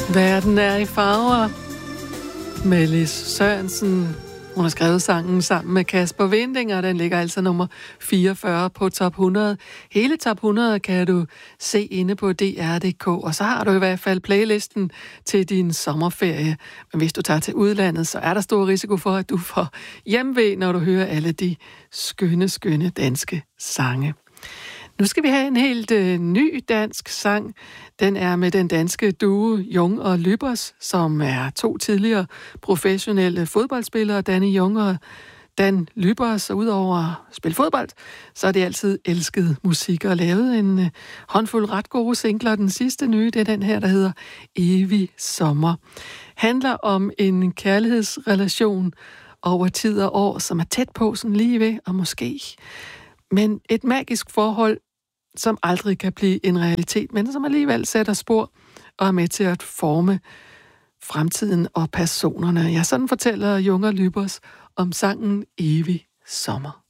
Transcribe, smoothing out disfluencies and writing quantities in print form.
Verden er i farver. Melis Sørensen. Hun har skrevet sangen sammen med Kasper Winding, og den ligger altså nummer 44 på top 100. Hele top 100 kan du se inde på dr.dk, og så har du i hvert fald playlisten til din sommerferie. Men hvis du tager til udlandet, så er der stor risiko for, at du får hjemve, når du hører alle de skønne danske sange. Nu skal vi have en helt ny dansk sang. Den er med den danske duo Jung og Lübbers, som er to tidligere professionelle fodboldspillere, Danny Jung og Dan Lübbers. Og udover at spille fodbold, så er de altid elsket musik og lavet en håndfuld ret gode singler. Den sidste nye, det er den her, der hedder Evig Sommer. Handler om en kærlighedsrelation over tid og år, som er tæt på, sådan lige ved, og måske. Men et magisk forhold, som aldrig kan blive en realitet, men som alligevel sætter spor og er med til at forme fremtiden og personerne. Ja, sådan fortæller Jung og Lübbers om sangen Evig Sommer.